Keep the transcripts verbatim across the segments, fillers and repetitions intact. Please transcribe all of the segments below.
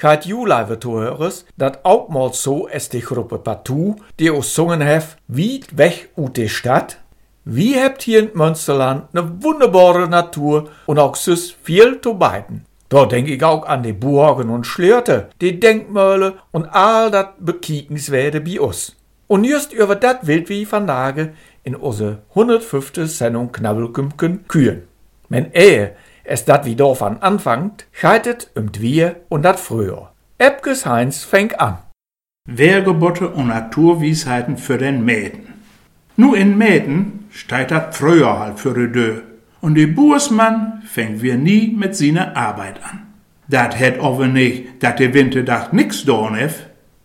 gaat Juli wird höres, dat auch mal so ist die Gruppe Partout, die uns gesungen hef, wie weg ut die Stadt. Wie habt hier in Münsterland ne wunderbare Natur und auch süß viel zu beiden. Da denk ich auch an die Burgen und Schlörte, die Denkmäler und all dat Bekiekenswerte bei uns. Und just über dat wild wie vandaag in unsere hundertfünfte Sendung Knabbelkümken kühen. Men ehe es dat wie davon anfangt, scheitet um wir und dat früher. Epkes Heinz fängt an. Wehrgebote und Naturwiesheiten für den Mäden. Nu in Mäden steigt dat früher halt für die Dö. Und die Bursmann fängt wir nie mit seiner Arbeit an. Dat hätt aber nicht, dat der Winterdag nix dorn hef.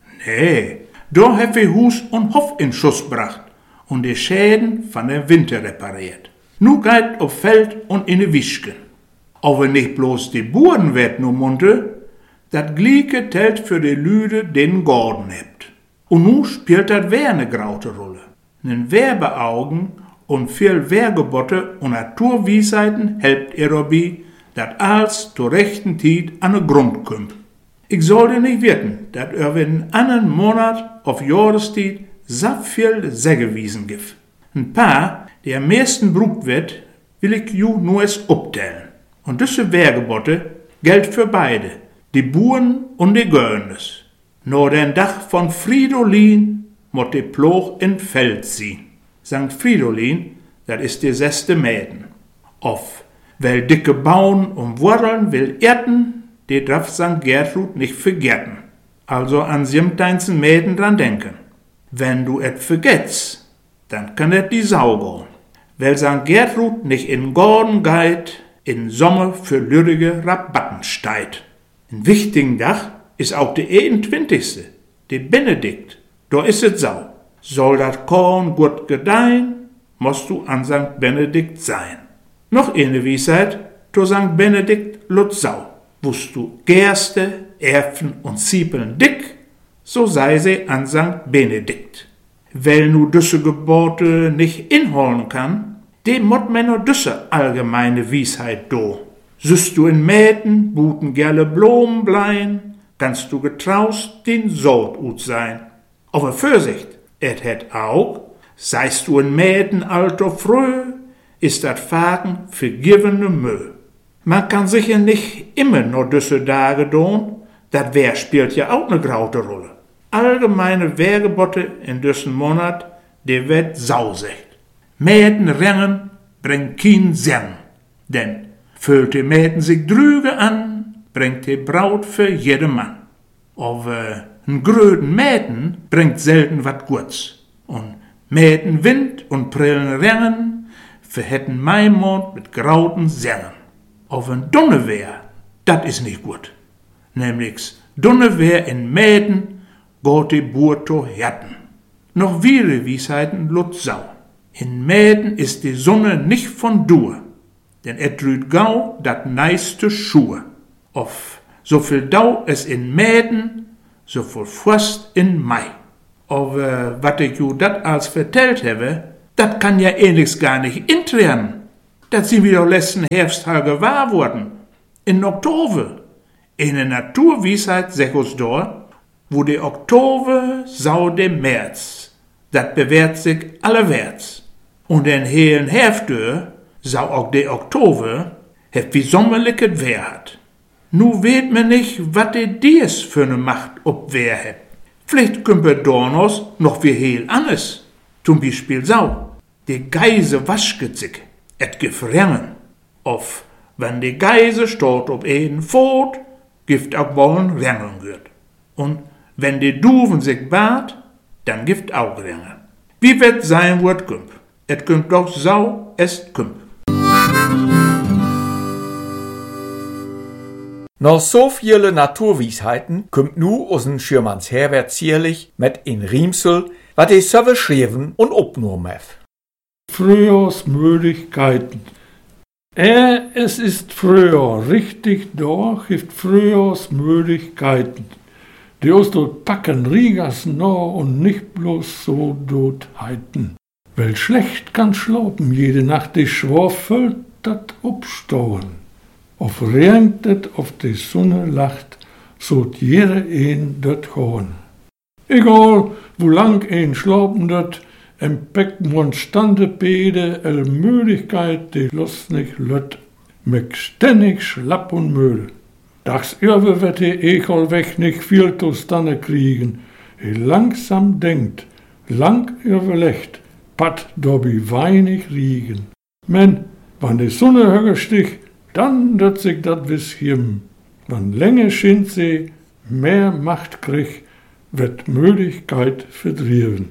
Nee, da hef wir Hus und Hof in Schuss bracht und die Schäden von der Winter repariert. Nu geht auf Feld und in de Wischken. Aber nicht bloß die Buren wird nu munter, dat Glieke telt für die Lüde den Gordon hebt. Und nu spielt dat wer ne graute Rolle. Nen Werbeaugen und viel Wehrgebote und Naturwiesheiten helpt er dabei, dat als zur rechten Tid an den Grund kümmt. Ich sollte nicht wetten, dat er in einen Monat auf Jahrestied so viel Sägewiesen gibt. Ein paar, die am meisten brucht wird, will ich ju nur es obtellen. Und diese Wehrgebote gilt für beide, die Buren und die Gönnes. Nur den Dach von Fridolin mott die Ploch in Feld ziehen. Sankt Fridolin, das ist die sechste Mäden. Of, weil dicke Bauen und Wurzeln will erden, die darf Sankt Gertrud nicht vergessen. Also an siebzehn Mäden dran denken. Wenn du et vergetzt, dann kann et die Sau gehen. Weil Sankt Gertrud nicht in Gordon geht, in Sommer für lürige Rabatten steigt. Ein wichtigen Dach ist auch der einundzwanzigste, der Benedikt. Da ist es so. Soll dat Korn gut gedeihen, musst du an Sankt Benedikt sein. Noch eine Weisheit, to Sankt Benedikt lot sau. Wusst du Gerste, Erfen und Ziepeln dick, so sei sie an Sankt Benedikt. Weil nu düsse Gebote nicht inholen kann, dem mott man nur düsse allgemeine Weisheit do. Süßt du in Mäten, buten gerle Blumen bleien, kannst du getraust den Sod ut sein. Aber Vorsicht, et het auch, seist du in Mäten alter früh, ist dat Faden vergivene Müll. Man kann sicher nicht immer nur düsse Tage doen, dat Wehr spielt ja auch ne graute Rolle. Allgemeine Wehrgebote in düssen Monat, der wird sausecht. Mäden rennen, bringt kein Sinn, denn füllt die Mäden sich Drüge an, bringt die Braut für jeden Mann. Aber n gröden Mäden bringt selten wat Guts. Und Mäden Wind und Brillen rennen, verhätten Maimond mit grauten Sängen. Auf ein Donnerwehr, dat is nicht gut. Nämlich Donnerwehr in Mäden, geht die Bur to Herten. Noch viele Weisheiten lot sau. In Mäden ist die Sonne nicht von Dur, denn er trüht gau dat neiste Schuhe. Auf so viel Dau es in Mäden, so viel Frost in Mai. Aber wat ich ju dat als vertellt habe, dat kann ja ähnlichs gar nicht intrennen. Dat sind wir doch letzten Herbst halt gewahr worden. In Oktober. In der Naturwiesheit sech uns dort, wo der Oktober sau dem März. Dat bewährt sich allerwärts. Und den hehlen Herbstdör sau auch der Oktober, hef wie sommerliches Wehr hat. Nu weet me nicht, wat de dies für ne Macht ob Wehr hat. Vielleicht kümper Dornos noch wie heel anders. Zum Beispiel sau. Die Geise waschget sich, et gefrennen. Of, wenn die Geise stort ob einen Fot, gift auch wollen rennen wird. Und wenn die Duven sich bad, dann gift auch rennen. Wie wird sein Wort kümp? Et kümp doch sau, es kümp. Nach so viele Naturwiesheiten kommt nu usen Schürmanns Herbert zierlich mit in Riemsel, wat er so beschrieben und opgenommen hat. Frühjahrsmöglichkeiten. Äh, es ist Frühjahr, richtig da gibt Frühjahrsmöglichkeiten. Die uns dort packen Rigas noch und nicht bloß so dort heiten. Weil schlecht kann schlafen, jede Nacht die Schwafel dat obstauen. Auf regnet, auf die Sonne lacht, so jeder een dat gewoon. Egal, wo lang een schlapen dat, en Beckmund stande Pede, el Möglichkeit, die Lust nicht lött, mit ständig schlapp und müde. Dags irwe wird die Egal weg nicht viel zustande kriegen. He langsam denkt, lang überlegt, pat dobi weinig riegen. Men, wann die Sonne höher stich, dann wird sich dat wiss him. Wann länger schint sie, mehr Macht krieg, wird Möglichkeit verdrieben.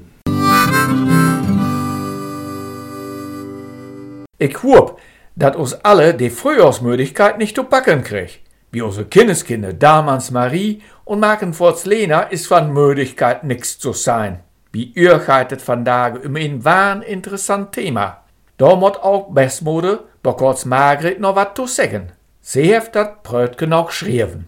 Ich hoop, dat uns alle die Frühjahrsmöglichkeit nicht zu packen krieg. Wie unsere Kindeskinder damals Marie und Markenforts Lena ist von Möglichkeit nix zu sein. Wie ihr geitet vandaag um ein waan interessant Thema. Da moet auch Bestmode doch kurz Margret noch wat zu sagen. Sie heeft dat Prötke noch geschrieben.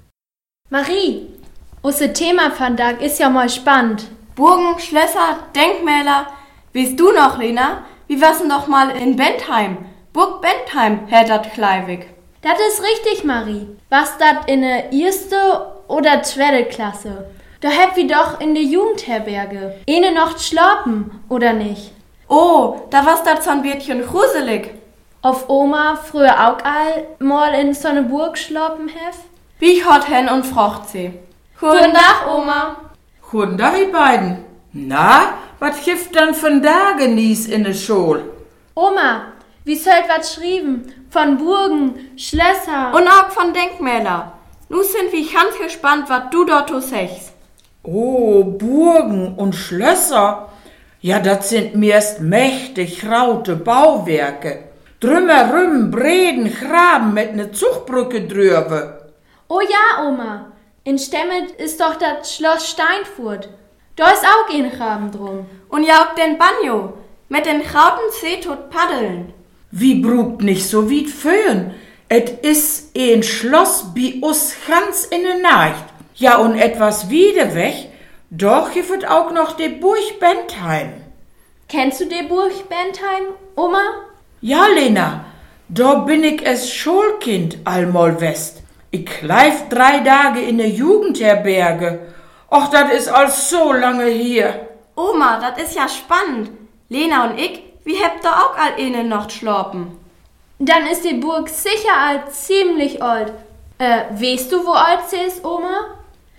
Marie, unser Thema vandaag ist ja mal spannend. Burgen, Schlösser, Denkmäler. Weißt du noch, Lena? Wie war's denn doch mal in Bentheim? Burg Bentheim, Herr dat Kleivig. Das ist richtig, Marie. Was dat in der erste oder zweite Klasse? Da habt wir doch in der Jugendherberge eine Nacht schlafen, oder nicht? Oh, da war's dat so ein bisschen gruselig. Auf Oma früher auch all mal in so eine Burg schlafen hef? Wie ich hot hen und frocht sie. Guten Tag, Oma. Guten Tag, ihr beiden. Na, wat gibt dann von da genieß in der Schule? Oma, wie sollt wat schrieben? Von Burgen, Schlösser und auch von Denkmäler. Nu sind wir ganz gespannt, wat du dort so sagst. Oh, Burgen und Schlösser. Ja, das sind meist mächtig raute Bauwerke. Drümmerüm, Breden, Graben mit ne Zugbrücke drüber. Oh ja, Oma. In Stemmet ist doch das Schloss Steinfurt. Da ist auch ein Graben drum. Und ja auch den Banjo. Mit den Krauten See tot paddeln. Wie brugt nicht so weit föhn? Et is ein Schloss bi us ganz in der Nacht. Ja, und etwas wieder weg, doch gibt auch noch die Burg Bentheim. Kennst du die Burg Bentheim, Oma? Ja, Lena, da bin ich es Schulkind allmal west. Ich kleif drei Tage in der Jugendherberge. Och, das ist alles so lange hier. Oma, das ist ja spannend. Lena und ich, wir habt da auch all eine Nacht schlafen. Dann ist die Burg sicher alt ziemlich alt. Äh, weißt du, wo alt sie ist, Oma?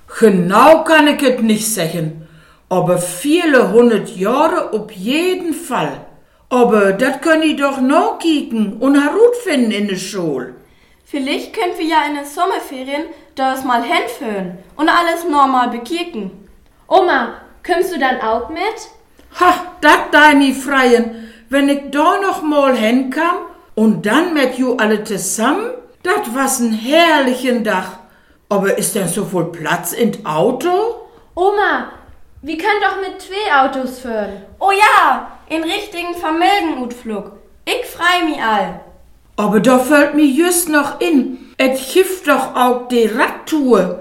Genau kann ich es nicht sagen. Aber viele hundert Jahre auf jeden Fall. Aber das können ich doch noch kicken und herausfinden in der Schule. Vielleicht können wir ja in den Sommerferien das mal hinführen und alles normal bekicken. Oma, kommst du dann auch mit? Ha, dat deine Freien, wenn ich da noch mal hinkam und dann mit ju alle zusammen, dat was ein herrlichen Dach. Aber ist denn so viel Platz im Auto? Oma, wir können doch mit zwei Autos fahren. Oh ja, in richtigen Vermögenutflug. Ich freu mich all. Aber da fällt mir just noch in, et gibt doch auch die Radtour,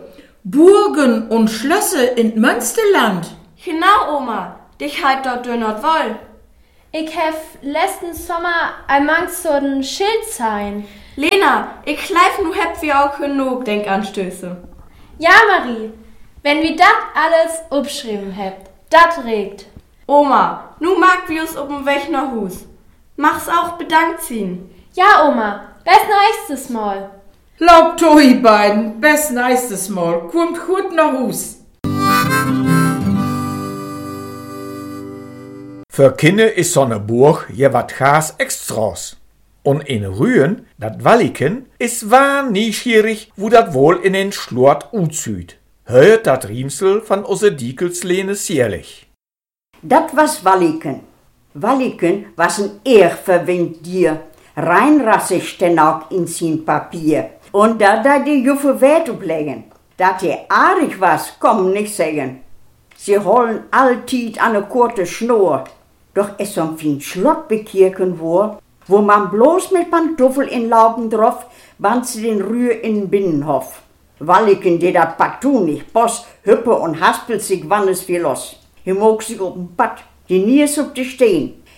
Burgen und Schlösser in Münsterland. Genau, Oma. Dich halt dort dönert woll. Ich hef letzten Sommer einmal so ein Schild sein. Lena, ich kleif nu heb wir auch genug Denkanstöße. Ja, Marie, wenn wir dat alles abschrieben habt, dat regt. Oma, nu mag wir uns auf dem Weg nach Hus. Mach's auch bedankt ziehen. Ja, Oma, bis nächstes Mal. Laub to, ihr beiden, bis nächstes Mal. Kommt gut nach Hus. Für Kinder ist so eine Burg ja wat gaas extras. Und in Rühen, dat Walliken, ist wahr neugierig, wo dat wohl in den Schlort uzüht. Hört dat Riemsel von ose Diekelslene sierlich. Dat was Walliken. Walliken was ein ehrverwindt Dier. Reinrassig denn auch in sein Papier. Und da da die Juffe Wert oplegen. Dat je aardig was, komm nicht sagen. Sie holen alltied an ne kurze Schnur. Doch es so ein Schlott bekirken wo, wo man bloß mit Pantoffel in Lauben drauf, wann sie den Rühr in den Binnenhof. Walliken, die dat partout nicht boss, hüppe und haspelt sich wann es wie los. Hier mog sich auf dem Bad, die Niers auf die Stehen.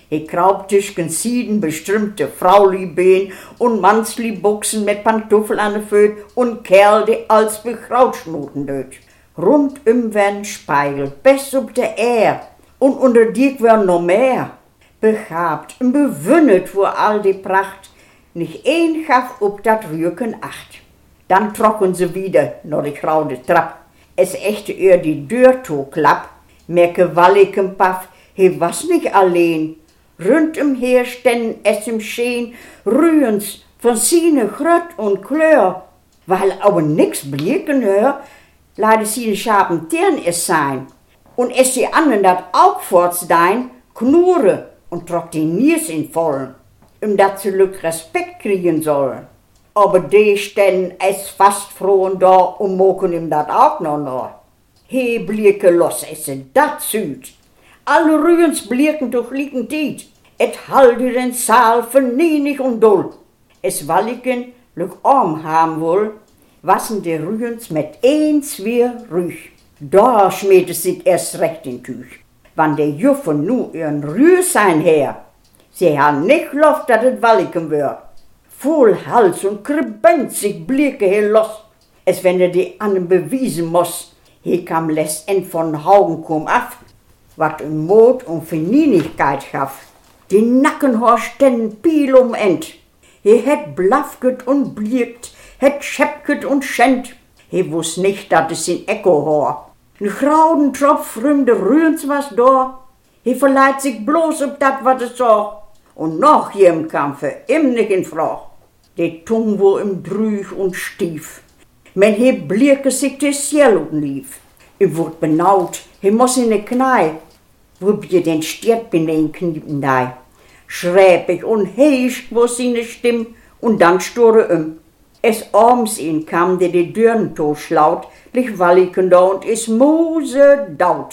He kraubt tussen Sieden bestimmte Fraulibeen und Mannsli-Buchsen mit Pantoffel an de Föt und Kerl, die als bekrautschnuten döt. Rundum werden Spiegel, best op de Air und unter diek werden noch mehr. Begabt und bewunnet vor all die Pracht, nicht een gaf op dat Rücken acht. Dann trocken sie wieder noch die graude Trapp. Es echte eher die Deur klapp, merke Walliken Paff, he was nicht allein. Rundumher ständen es im Scheen Rühens von sine Gröt und Klör. Weil aber nix blicken hör, lade sine scharfen Tieren es sein. Und es die anderen dat auch fortstein, knurre und trock die Niers in vollen, um dat ze lück Respekt kriegen sollen. Aber die ständen es fast frohen da und moken ihm dat auch noch noch. He blicke los esse dat süd. Alle Rühens blicken durch liegen diet. Et halte den Saal vernienig und dull. Es walligen lück arm haben wohl, wassen die Rühens mit een, zwei Rüch. Da schmiert es sich erst recht in Tüch. Wann der Juffe nu ihren Rühr sein her, sie han nicht Luft, dat et walligen wird. Voll Hals und kribent sich blicke he los. Es wenn er die anderen bewiesen muss, he kam letztend von Haugen kom af, wat een Mord und Vernienigkeit gaf. Die Nackenhaar ständen Piel um End. He het blafket und bliekt, het schepket und schent. He wus nicht, dat es in Echo hor. N grauden Tropf fremde Rühns was da. He verleiht sich bloß ob dat, wat es sah. Und noch jem Kampfe, im nicht in Frage. Die Tung wo im Drüch und stief. Men he blieke sich des Jeluten lief. I wurd benaut, he muss in ne Knei. Wo wir den Stiert benehmen kniepen dei. Schräbig und heisch wo seine Stimm und dann sture um. Es abends ihn kam, der die Dürren toschlaut, lich walliken da und is Mose daut.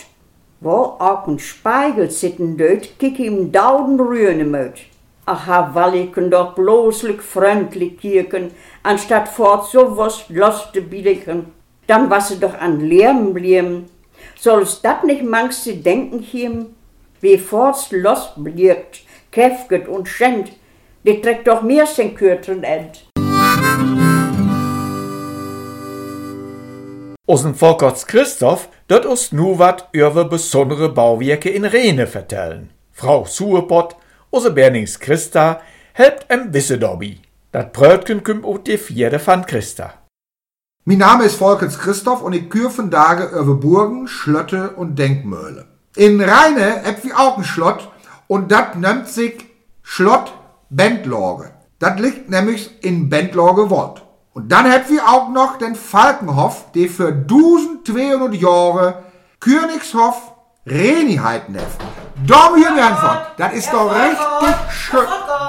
Wo auch ein Spiegel sitten döt, kick ihm dauden Rührne möt. Ach, ha walliken doch bloßlich freundlich kirken, anstatt fort so was loste billigen. Dann was sie doch an Lärm blieben. Soll's dat nicht mangste denken hiem? Wie forts los bliegt, käfget und schent, die trägt doch mehr sen kürteren End. Usen Volkerts Christoph, dat us nu wat über besondere Bauwerke in Rehne vertellen. Frau Suepot, use Bernings Christa, helpt em wisse dobi. Dat Brötchen kümmt ut die vierde van Christa. Mein Name ist Volkerts Christoph und ich kür von Tage über Burgen, Schlötte und Denkmöhle. In Rheine hab wir auch ein Schlott und dat nennt sich Schlott Bendlorge. Dat liegt nämlich in Bendlorge Wald. Und dann hab wir auch noch den Falkenhof, der für zwölfhundert Jahre Königshof Reniheiten heft. Da müssen wir einfach. Das ist doch richtig schön.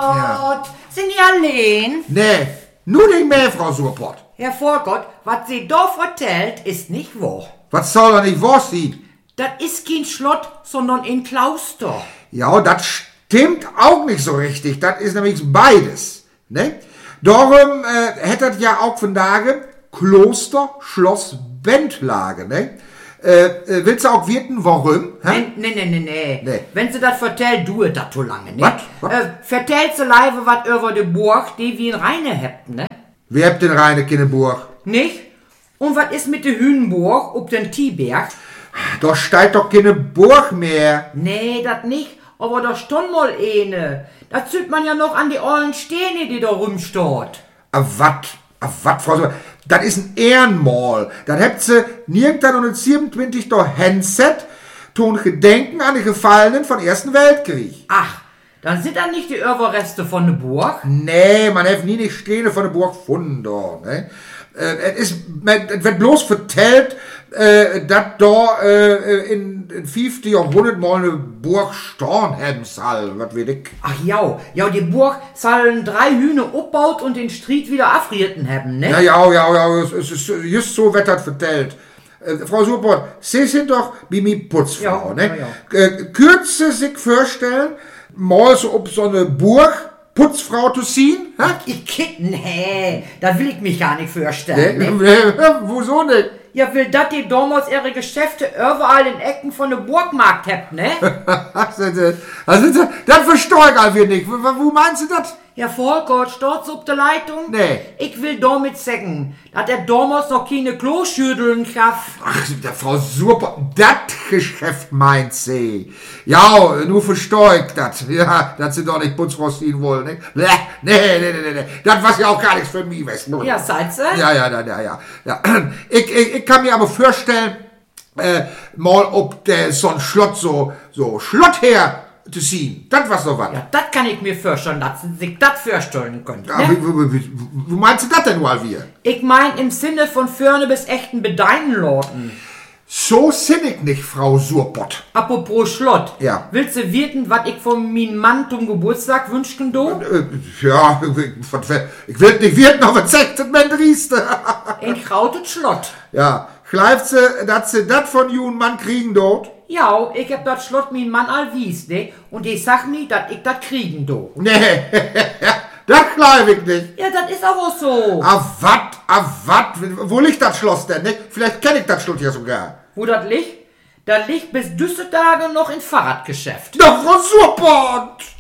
Ja. Sind die allein? Nee, nur nicht mehr, Frau Surpott. Herr Vorgott, was sie da vertellt, ist nicht wahr. Was soll da nicht wahr sein? Das ist kein Schlott, sondern ein Klauster. Ja, das stimmt auch nicht so richtig. Das ist nämlich beides. Ne? Darum äh, hättet ja auch von Tage Kloster, Schloss, Bendlage. Ne? Äh, äh, willst du auch wissen, warum? Nee, nee, nee, nee, nee. Nee. Wenn sie das vertellt, du das so lange, ne? Was? Äh, vertellt sie leider was über die Burg, die wir in Rheine habt, ne? Wer habt denn Rheine Kinneburg? Nicht? Und was ist mit der Hühnenburg ob den Tieberg? Da steigt doch keine Burg mehr. Nee, das nicht. Aber da stand mal eine. Da züht man ja noch an die ollen Steine, die da rumsteht. A wat? A wat, Frau Surpott? Das ist ein Ehrenmal. Das habt sie neunzehnhundertsiebenundzwanzig da Henset tun Gedenken an die Gefallenen vom Ersten Weltkrieg. Ach, dann sind dann nicht die Überreste von der Burg? Nee, man hat nie die Steine von der Burg gefunden da, ne? Äh, es ist, es wird bloß vertellt, äh, dass da äh, in, in fünften Jahrhundert mal eine Burg stehen haben soll, was weiß ich. Ach ja, ja, die Burg sollen drei Hühner abbaut und den Striet wieder afrierten haben, ne? Ja, ja, ja, ja, es es ist just so wird das vertellt. Äh, Frau Surpott, Sie sind doch wie mi Putzfrau, Ja, ne? ja, ja. Äh, kürze sich vorstellen, mal so ob so eine Burg Putzfrau zu sehen, hä? Ich, nee, da will ich mich gar nicht vorstellen. Ne? Ne? Wieso nicht? Ja, will dat die damals ihre Geschäfte überall in Ecken von der Burgmarkt habt, ne? also, also, das verstehe ich einfach nicht. Wo, wo meinst du das? Ja, Volker, steht's auf der Leitung? Nee. Ich will damit sagen, dass er damals noch keine Kloschütteln gab. Ach, der Frau Super, das Geschäft meint sie. Ja, nur verstehe ich das. Ja, dass sie doch nicht Putzfrost ziehen wollen, ne? Nee, nee, nee, nee, nee. Das war ja auch gar nichts für mich, weißt du? Ja, seid ihr? Ja, ja, ja, ja, ja. ja. Ich, ich, ich kann mir aber vorstellen, äh, mal, ob der so ein Schlott so, so Schlott her zu ziehen. Das war so was. Ja, das kann ich mir vorstellen, dass sie sich das vorstellen können. Ja, Ne? wie, wie, wie, wie meinst du das denn mal wir? Ich mein im Sinne von vorne bis echten Bedeinenlorten. So sinnig nicht, Frau Surpott. Apropos Schlott. Ja. Willst du wissen, was ich von meinem Mann zum Geburtstag wünschen do? Äh, Ja, ich will nicht werden, aber zeigt das mein Rieste. Ein krautet Schlott. Ja, schleift sie, dass sie das von jungen Mann kriegen dort? Ja, ich hab das Schlott mein Mann all wies, ne? Und die sagt mir, dass ich das kriegen do. Nee, das glaube ich nicht. Ja, das ist aber so. Ah, wat, ah, wat, wo liegt das Schloss denn, ne? Vielleicht kenne ich das Schloss ja sogar. Wo das liegt? Das liegt bis düsse Tage noch in Fahrradgeschäft. Na, Frau Surpott!